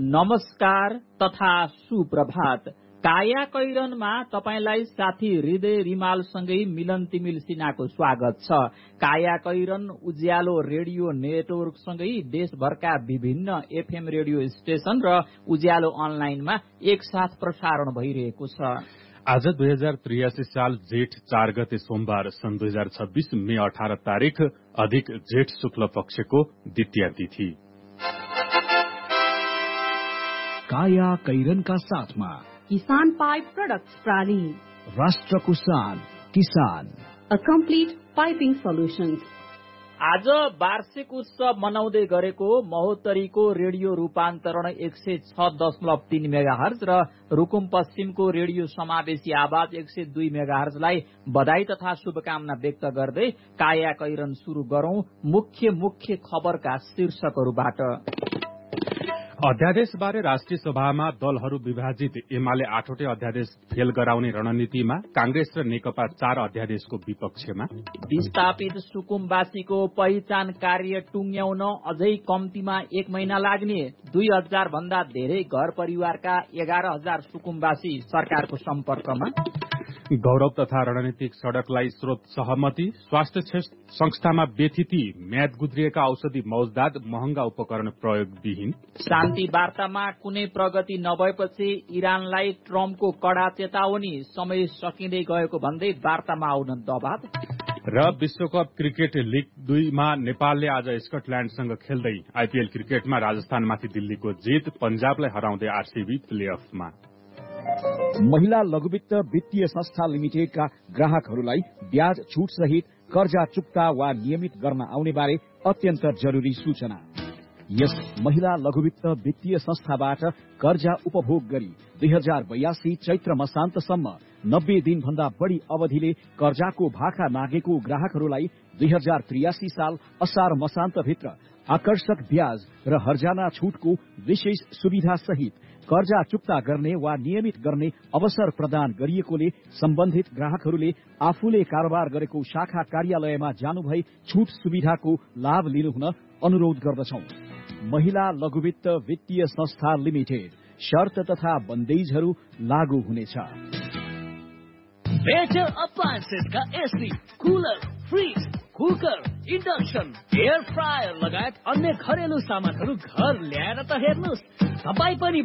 नमस्कार तथा सुप्रभात। काया कैरनमा तपाईलाई साथी हृदय रिमालसँगै मिलन तिमिल सिन्हाको स्वागत छ। काया कैरन उज्यालो रेडियो नेटवर्कसँगै देशभरका विभिन्न एफएम रेडियो स्टेशन र उज्यालो अनलाइनमा एकसाथ प्रसारण भइरहेको छ। आज 2083 साल जेठ 4 गते सोमबार सन् 2026 मे 18 तारिक अधिक जेठ शुक्ल पक्षको द्वितीय तिथि। काया कैरनका साथमा किसान पाइप प्रोडक्ट्स प्राली, राष्ट्रको शान किसान, अ कम्प्लिट पाइपिङ सोल्युशन्स। आज वार्षिक उत्सव मनाउँदै गरेको महोत्तरीको रेडियो रूपान्तरण 106.3 मेगाहर्ज र रुकुम पश्चिमको रेडियो समावेशी आवाज 102 मेगाहर्जलाई बधाई तथा शुभकामना व्यक्त गर्दै काया कैरन शुरू गरौं मुख्य खबरका शीर्षकहरूबाट। अध्यादेशबारे राष्ट्रिय सभामा दलहरू विभाजित, एमाले 8वटै अध्यादेश फेल गराउने रणनीतिमा, कांग्रेस र नेकपा 4 अध्यादेशको विपक्षमा, विस्थापित सुकुम्बासीको पहिचान कार्य टुंग्याउन अझै कम्तीमा 1 महिना लाग्ने, 2000 भन्दा धेरै घर परिवारका 11,000 सुकुम्बासी सरकारको सम्पर्कमा, गौरव तथा रणनीतिक सड़कलाई स्रोत सहमति, स्वास्थ्य संस्थामा व्यथिति, म्याद गुद्रिएका औषधि मौजदात, महँगा उपकरण प्रयोगविहीन, शान्ति वार्तामा कुनै प्रगति नभएपछि इरानलाई ट्रम्पको कड़ा चेतावनी, समय सकिँदै गएको भन्दै वार्तामा आउन दबाव, र विश्वकप क्रिकेट लीग 2 मा नेपालले आज स्कटल्याण्डसँग खेल्दै आईपीएल क्रिकेटमा राजस्थानमाथि दिल्लीको जित, पंजाबलाई हराउँदै आरसीबी प्लेअफमा। महिला लघुवित्त वित्तीय संस्था लिमिटेडका ग्राहकहरूलाई ब्याज छूट सहित कर्जा चुक्ता वा नियमित गर्न आउने बारे अत्यन्त जरुरी सूचना। यस महिला लघुवित्त वित्तीय संस्थाबाट कर्जा उपभोग गरी 2082 चैत्र मसान्तसम्म 90 दिन भन्दा बढ़ी अवधिले कर्जाको भाका मागेको ग्राहकहरूलाई 2083 साल असार मसान्तभित्र आकर्षक ब्याज र हर्जाना छूटको विशेष सुविधा सहित कर्जा चुक्ता गर्ने वा नियमित गर्ने अवसर प्रदान गरिएकोले सम्बन्धित ग्राहकहरूले आफूले कारोबार गरेको शाखा कार्यालयमा जानुभई छूट सुविधाको लाभ लिनुहुन अनुरोध गर्दछौं। महिला लघुवित्त वित्तीय संस्था लिमिटेड, शर्त तथा बन्देजहरू लागू हुनेछ। बेटर अप्लायन्सेस का AC, cooler, fridge, cooker, induction, air fryer लगायत अन्य घरेलु सामानहरू घर ल्याएर त हेर्नुहोस्, तपाईँ पनि